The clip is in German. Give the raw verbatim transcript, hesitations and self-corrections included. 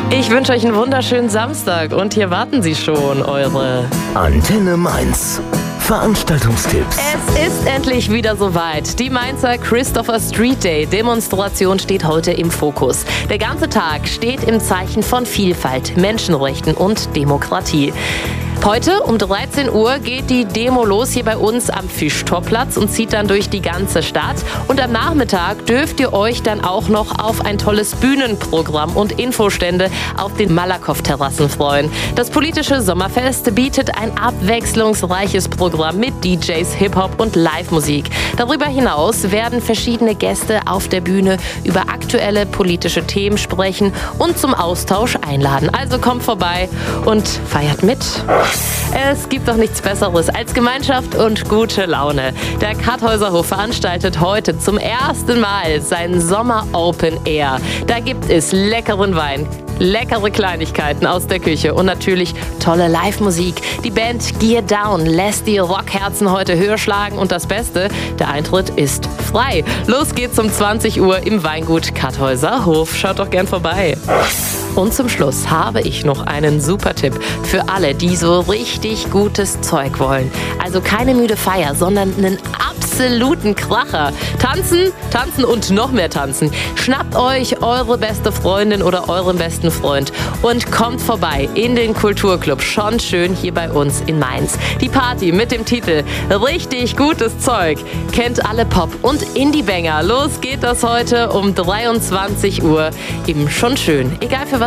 Ich wünsche euch einen wunderschönen Samstag und hier warten sie schon, eure Antenne Mainz. Veranstaltungstipps. Es ist endlich wieder soweit. Die Mainzer Christopher Street Day Demonstration steht heute im Fokus. Der ganze Tag steht im Zeichen von Vielfalt, Menschenrechten und Demokratie. Heute um dreizehn Uhr geht die Demo los hier bei uns am Fischtorplatz und zieht dann durch die ganze Stadt. Und am Nachmittag dürft ihr euch dann auch noch auf ein tolles Bühnenprogramm und Infostände auf den Malakoff-Terrassen freuen. Das politische Sommerfest bietet ein abwechslungsreiches Programm mit D Js, Hip-Hop und Live-Musik. Darüber hinaus werden verschiedene Gäste auf der Bühne über aktuelle politische Themen sprechen und zum Austausch einladen. Also kommt vorbei und feiert mit. Es gibt doch nichts Besseres als Gemeinschaft und gute Laune. Der Karthäuserhof veranstaltet heute zum ersten Mal sein Sommer Open Air. Da gibt es leckeren Wein, leckere Kleinigkeiten aus der Küche und natürlich tolle Live-Musik. Die Band Gear Down lässt die Rockherzen heute höher schlagen und das Beste, der Eintritt ist frei. Los geht's um zwanzig Uhr im Weingut Karthäuserhof. Schaut doch gern vorbei. Und zum Schluss habe ich noch einen super Tipp für alle, die so richtig gutes Zeug wollen. Also keine müde Feier, sondern einen absoluten Kracher. Tanzen, tanzen und noch mehr tanzen. Schnappt euch eure beste Freundin oder euren besten Freund und kommt vorbei in den Kulturclub. Schon schön hier bei uns in Mainz. Die Party mit dem Titel Richtig gutes Zeug kennt alle Pop- und Indie-Banger. Los geht das heute um dreiundzwanzig Uhr im Schon schön. Egal für was